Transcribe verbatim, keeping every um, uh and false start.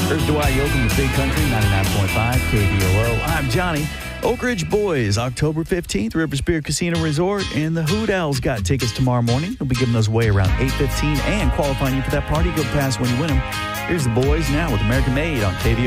There's Dwight Yoakam with Big Country, ninety-nine point five K B O O. I'm Johnny. Oak Ridge Boys, October fifteenth, River Spirit Casino Resort, and the Hoot Owls got tickets tomorrow morning. We'll be giving those away around eight fifteen and qualifying you for that party. Go past when you win them. Here's the boys now with American Made on K B O O.